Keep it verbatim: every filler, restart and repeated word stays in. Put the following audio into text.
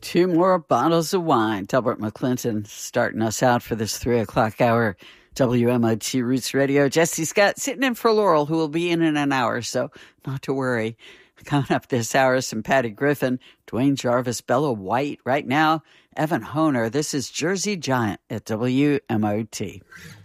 Two more bottles of wine. Delbert McClinton starting us out for this three o'clock hour. W M O T Roots Radio. Jesse Scott sitting in for Laurel, who will be in in an hour, so not to worry. Coming up this hour, some Patty Griffin, Dwayne Jarvis, Bella White. Right now, Evan Honer. This is Jersey Giant at W M O T.